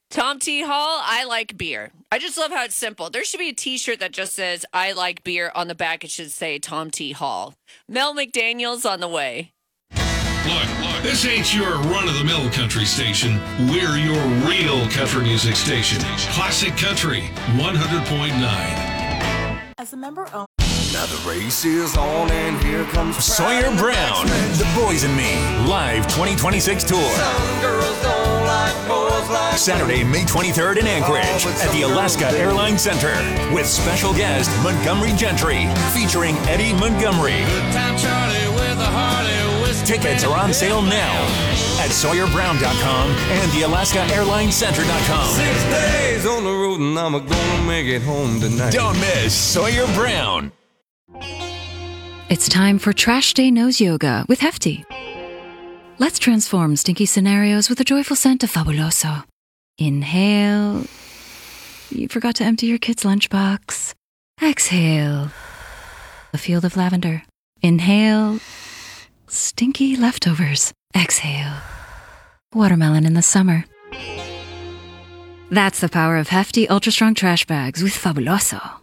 Tom T. Hall, I like beer. I just love how it's simple. There should be a t-shirt that just says, I like beer. On the back, it should say Tom T. Hall. Mel McDaniel's on the way. Look, this ain't your run-of-the-mill country station. We're your real country music station. Classic Country 100.9. As a member owned. Now the race is on and here comes Sawyer Brown, The Boys and Me, live 2026 tour. Some girls don't like boys like Saturday, May 23rd in Anchorage at the Alaska Airlines Center with special guest Montgomery Gentry featuring Eddie Montgomery. Good time Charlie with a Harley whiskey. Tickets are on sale now at SawyerBrown.com and the AlaskaAirlinesCenter.com. 6 days on the road and I'm gonna make it home tonight. Don't miss Sawyer Brown. It's time for Trash Day Nose Yoga with Hefty. Let's transform stinky scenarios with a joyful scent of Fabuloso. Inhale. You forgot to empty your kid's lunchbox. Exhale. A field of lavender. Inhale. Stinky leftovers. Exhale. Watermelon in the summer. That's the power of Hefty Ultra Strong Trash Bags with Fabuloso.